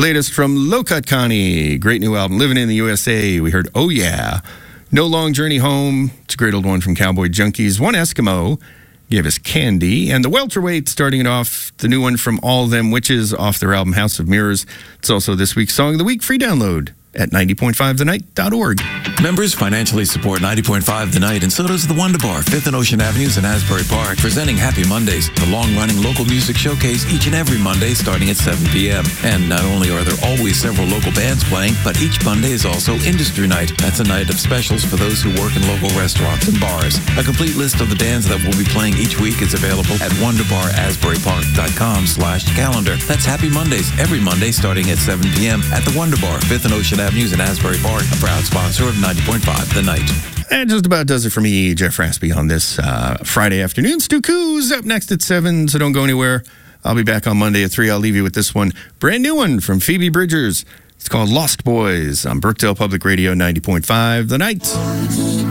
Latest from Low Cut Connie. Great new album, Living in the USA. We heard Oh Yeah. No Long Journey Home. It's a great old one from Cowboy Junkies. One Eskimo gave us Candy. And the Welterweight starting it off, the new one from All Them Witches off their album House of Mirrors. It's also this week's Song of the Week. Free download at 90.5thenight.org. Members financially support 90.5 The Night, and so does the Wonder Bar, 5th and Ocean Avenues in Asbury Park, presenting Happy Mondays, the long-running local music showcase each and every Monday starting at 7 p.m. And not only are there always several local bands playing, but each Monday is also Industry Night. That's a night of specials for those who work in local restaurants and bars. A complete list of the bands that will be playing each week is available at wonderbarasburypark.com/calendar. That's Happy Mondays, every Monday starting at 7 p.m. at the Wonder Bar, 5th and Ocean Avenues in Asbury Park, a proud sponsor of 90.5 The Night. And just about does it for me, Jeff Raspy, on this Friday afternoon. Stu Coos up next at 7, so don't go anywhere. I'll be back on Monday at 3. I'll leave you with this one. Brand new one from Phoebe Bridgers. It's called Lost Boys on Brookdale Public Radio 90.5 The Night.